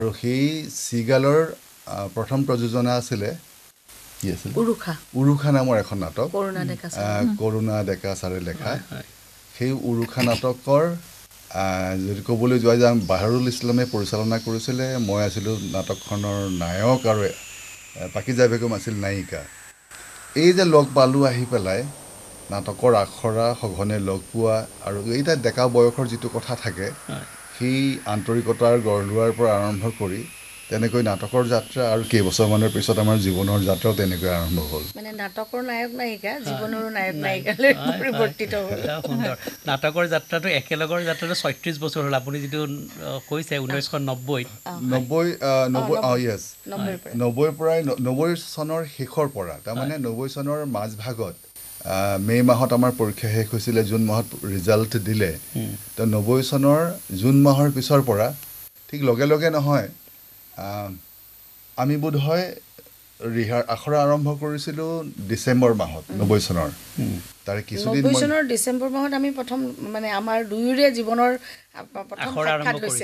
আৰু সেই চিগালৰ প্ৰথম প্ৰযোজনা আছিলে কি আছিল উৰুখা নামৰ এখন নাটক কৰুণা ডেকা ছাৰে লেখা সেই উৰুখা নাটকৰ যদি ক'বলৈ যোৱা যে বাহাৰুল ইছলামে পৰিচালনা কৰিছিলে মই আছিলোঁ নাটকখনৰ নায়ক আৰু পাকিজা বেগম আছিল নায়িকা এই যে লগ পালোঁ আহি পেলাই নাটকৰ আখৰা সঘনে লগ পোৱা আৰু এইটা ডেকা বয়সৰ যিটো কথা থাকে সেই আন্তৰিকতাৰ গঢ় লোৱাৰ পৰা আৰম্ভ কৰি তেনেকৈ নাটকৰ যাত্ৰা আৰু কেইবছৰমানৰ পিছত আমাৰ জীৱনৰ যাত্ৰাও তেনেকৈ আৰম্ভ হ'ল মানে নাটকৰ নায়ক নায়িকা জীৱনৰো নায়ক নায়িকালৈ পৰিৱৰ্তিত হ'ল সুন্দৰ নাটকৰ যাত্ৰাটো একেলগৰ যাত্ৰাটো ৩৬ বছৰ হ'ল আপুনি যিটো কৈছে 1990 90 চনৰ শেষৰ পৰা তাৰমানে 90 চনৰ মাজভাগত মে' মাহত আমাৰ পৰীক্ষা শেষ হৈছিলে জুন মাহত ৰিজাল্ট দিলে তো 90 চনৰ জুন মাহৰ পিছৰ পৰা ঠিক লগে লগে নহয় আমি বোধ হয় আখৰা আৰম্ভ কৰিছিলোঁ ডিচেম্বৰ মাহত 90 চনৰ তাৰে কিছুদিন 90 চনৰ ডিচেম্বৰ মাহত আমি প্ৰথম মানে আমাৰ দুয়োৰে জীৱনৰ প্ৰথম সাক্ষাৎ হৈছে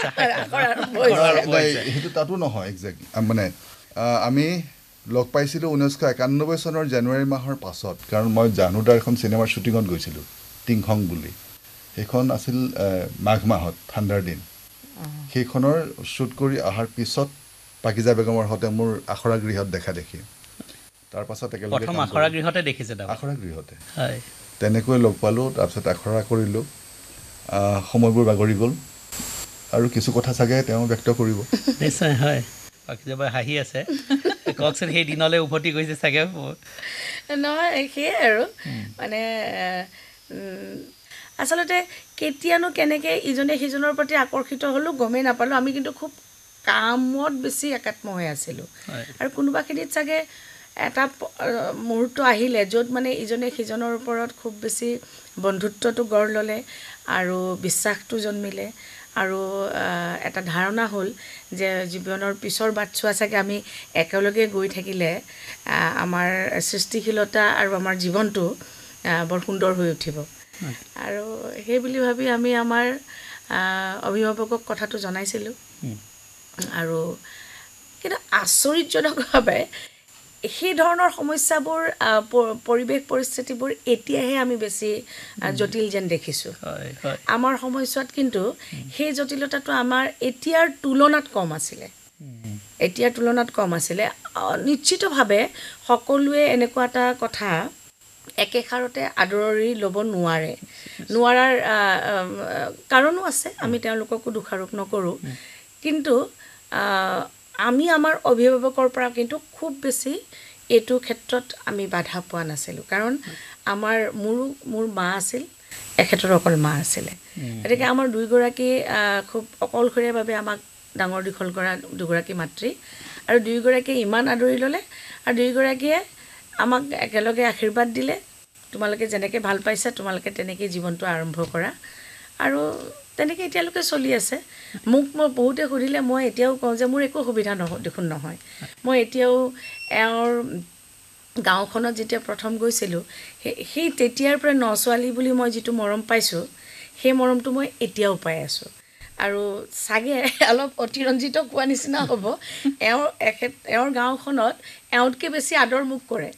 সেইটো তাতো নহয় একজেক্ট মানে আমি লগ পাইছিলোঁ 1991 চনৰ জানুৱাৰী মাহৰ পাছত কাৰণ মই জানুদাৰ এখন চিনেমাৰ শ্বুটিঙত গৈছিলোঁ টিংখং বুলি সেইখন আছিল মাঘ মাহত ঠাণ্ডাৰ দিন সেইখনৰ শ্বুট কৰি অহাৰ পিছত পাকিজা বেগমৰ সৈতে মোৰ আখৰা গৃহত দেখা দেখি তাৰ পাছত একেলগে প্ৰথম আখৰা গৃহতে দেখিছে আখৰা গৃহতে তেনেকৈ লগ পালোঁ তাৰপিছত আখৰা কৰিলোঁ সময়বোৰ বাগৰি গ'ল আৰু কিছু কথা চাগে তেওঁ ব্যক্ত কৰিব নিশ্চয় হয় পাকিজাবাই হাঁহি আছে কওকচোন সেই দিনলৈ উভতি গৈছে চাগে নহয় সেয়াই আৰু মানে আচলতে কেতিয়ানো কেনেকৈ ইজনে সিজনৰ প্ৰতি আকৰ্ষিত হ'লোঁ গমেই নাপালোঁ আমি কিন্তু খুব কামত বেছি একাত্ম হৈ আছিলোঁ আৰু কোনোবাখিনিত চাগে এটা মুহূৰ্ত আহিলে য'ত মানে ইজনে সিজনৰ ওপৰত খুব বেছি বন্ধুত্বটো গঢ় ল'লে আৰু বিশ্বাসটো জন্মিলে আৰু এটা ধাৰণা হ'ল যে জীৱনৰ পিছৰ বাটছোৱা চাগে আমি একেলগে গৈ থাকিলে আমাৰ সৃষ্টিশীলতা আৰু আমাৰ জীৱনটো বৰ সুন্দৰ হৈ উঠিব আৰু সেই বুলি ভাবি আমি আমাৰ অভিভাৱকক কথাটো জনাইছিলোঁ আৰু কিন্তু আচৰিতজনকভাৱে সেই ধৰণৰ সমস্যাবোৰ পৰিৱেশ পৰিস্থিতিবোৰ এতিয়াহে আমি বেছি জটিল যেন দেখিছোঁ আমাৰ সময়ছোৱাত কিন্তু সেই জটিলতাটো আমাৰ এতিয়াৰ তুলনাত কম আছিলে নিশ্চিতভাৱে সকলোৱে এনেকুৱা এটা কথা একেষাৰতে আদৰি ল'ব নোৱাৰাৰ কাৰণো আছে আমি তেওঁলোককো দোষাৰোপ নকৰোঁ কিন্তু আমি আমাৰ অভিভাৱকৰ পৰা কিন্তু খুব বেছি এইটো ক্ষেত্ৰত আমি বাধা পোৱা নাছিলোঁ কাৰণ মোৰ মা আছিল এখেতৰ অকল মা আছিলে গতিকে আমাৰ দুয়োগৰাকী খুব অকলশৰীয়াভাৱে আমাক ডাঙৰ দীঘল কৰা দুগৰাকী মাতৃ আৰু দুয়োগৰাকীয়ে ইমান আদৰি ল'লে আৰু দুয়োগৰাকীয়ে আমাক একেলগে আশীৰ্বাদ দিলে তোমালোকে যেনেকৈ ভাল পাইছা তোমালোকে তেনেকৈ জীৱনটো আৰম্ভ কৰা আৰু তেনেকৈ এতিয়ালৈকে চলি আছে মোক বহুতে সুধিলে মই এতিয়াও কওঁ যে মোৰ একো সুবিধা দেখোন নহয় মই এতিয়াও এওঁৰ গাঁওখনত যেতিয়া প্ৰথম গৈছিলোঁ সেই তেতিয়াৰ পৰা ছোৱালী বুলি মই যিটো মৰম পাইছোঁ সেই মৰমটো মই এতিয়াও পাই আছোঁ আৰু চাগে অলপ অতিৰঞ্জিত কোৱা নিচিনা হ'ব এওঁৰ গাঁওখনত এওঁতকৈ বেছি আদৰ মোক কৰে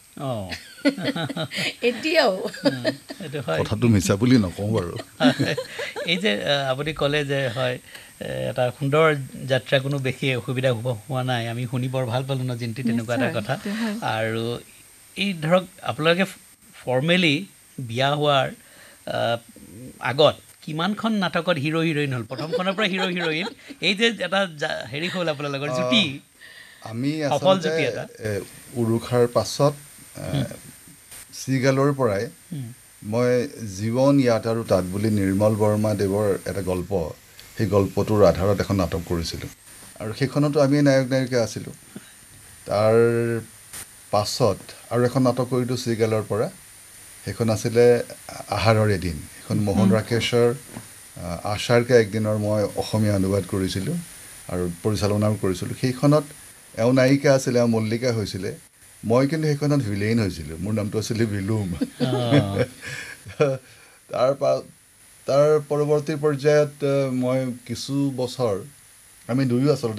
এতিয়াও কথাটো মিছা বুলি নকওঁ বাৰু এই যে আপুনি ক'লে যে হয় এটা সুন্দৰ যাত্ৰা কোনো বেছি অসুবিধা হোৱা নাই আমি শুনি বৰ ভাল পালোঁ ন জিন্তি তেনেকুৱা এটা কথা আৰু এই ধৰক আপোনালোকে ফৰ্মেলি বিয়া হোৱাৰ আগত কিমানখন নাটকত হিৰো হিৰইন হ'ল প্ৰথমখনৰ পৰা হিৰো হিৰইন এই যে এটা হেৰি হ'ল আপোনালোকৰ জুটি আমি আচলতে উৰুখাৰ পাছত চিগালৰ পৰাই মই জীৱন ইয়াত আৰু তাত বুলি নিৰ্মল বৰ্মা দেৱৰ এটা গল্প সেই গল্পটোৰ আধাৰত এখন নাটক কৰিছিলোঁ আৰু সেইখনতো আমি নায়ক নায়িকা আছিলোঁ তাৰ পাছত আৰু এখন নাটক কৰিলোঁ চিগালৰ পৰা সেইখন আছিলে আহাৰৰ এদিন সেইখন মোহন ৰাকেশৰ আশাৰকে একদিনৰ মই অসমীয়া অনুবাদ কৰিছিলোঁ আৰু পৰিচালনাও কৰিছিলোঁ সেইখনত এওঁ নায়িকা আছিলে এওঁ মল্লিকা হৈছিলে মই কিন্তু সেইখনত ভিলেইন হৈছিলোঁ মোৰ নামটো আছিলে ভিলুম তাৰ পৰৱৰ্তী পৰ্যায়ত মই কিছু বছৰ আমি দুয়ো আচলতে